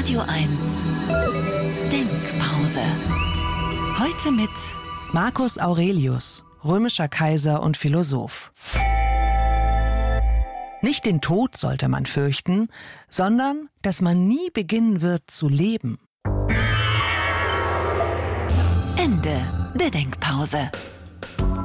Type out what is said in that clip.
Radio 1 Denkpause. Heute mit Marcus Aurelius, römischer Kaiser und Philosoph. Nicht den Tod sollte man fürchten, sondern dass man nie beginnen wird zu leben. Ende der Denkpause.